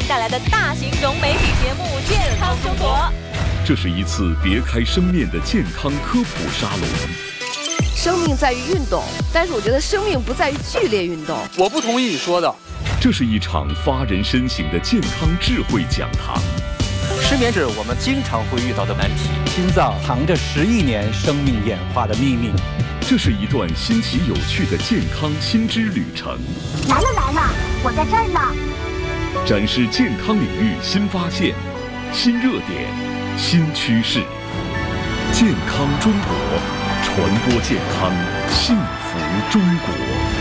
带来的大型融媒体节目《健康生活》。 这是一次别开生面的健康科普沙龙。 生命在于运动，但是我觉得生命不在于剧烈运动。 我不同意你说的。 这是一场发人深省的健康智慧讲堂。 失眠是我们经常会遇到的难题。 心脏藏着10亿年生命演化的秘密。 这是一段新奇有趣的健康新知旅程。 来了，我在这儿呢。 展示健康领域新发现、新热点、新趋势。健康中国，传播健康，幸福中国。